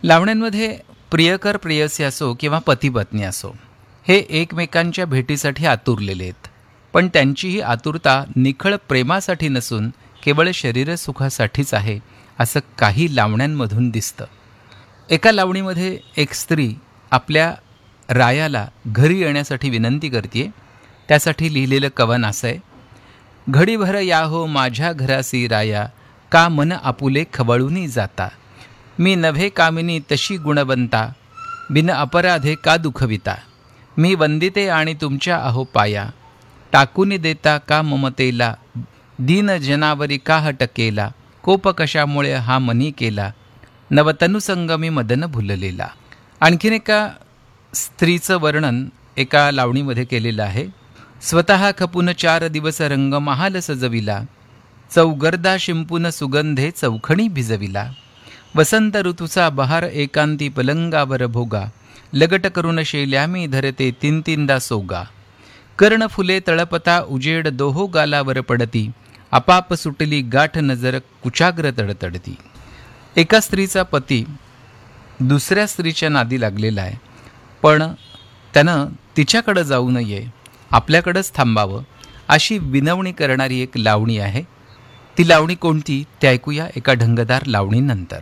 लावण्यांमध्ये प्रियकर प्रेयसी असो किंवा पती पत्नी असो, हे एकमेकांच्या भेटीसाठी आतुरलेले आहेत. पण त्यांची ही आतुरता निखळ प्रेमासाठी नसून केवळ शरीरसुखासाठीच आहे असं काही लावण्यांमधून दिसतं. एका लावणीमध्ये एक स्त्री आपल्या रायाला घरी येण्यासाठी विनंती करते. त्यासाठी लिहिलेलं कवन असं आहे: घडीभर या हो माझ्या घरासी राया, का मन आपुले खवळूनी जाता. मी नभे कामिनी तशी गुणवंता, बिन अपराधे का दुखविता. मी वंदिते आणि तुमच्या अहो पाया, टाकूनी देता का ममतेला. दीन जनावरी का हटकेला, कोप कशामुळे हा मनी केला. नवतनुसंगमी मदन भुललेला. आणखीन एका स्त्रीचं वर्णन एका लावणीमध्ये केलेलं आहे. स्वतः खपून 4 दिवस रंग महाल सजविला, चौगर्दा शिंपून सुगंधे चौखणी भिजविला. वसंत ऋतूचा बहार एकांती पलंगावर भोगा, लगट करून शेल्या मी धरते 3-3दा सोगा. कर्ण फुले तळपता उजेड दोहो गालावर पडती, आपाप सुटली गाठ नजर कुचाग्र तडतडती. एका स्त्रीचा पती दुसऱ्या स्त्रीच्या नादी लागलेला आहे, पण त्यानं तिच्याकडं जाऊ नये, आपल्याकडंच थांबावं अशी विनवणी करणारी एक लावणी आहे. ती लावणी कोणती ते ऐकूया एका ढंगदार लावणीनंतर.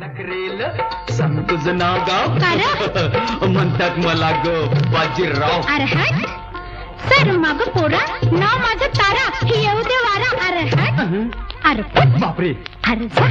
म्हणतात मला ग बाजीराव. सर माग पोरा नाव माझं तारा, येऊ दे वारा. अरे बापरे. अरे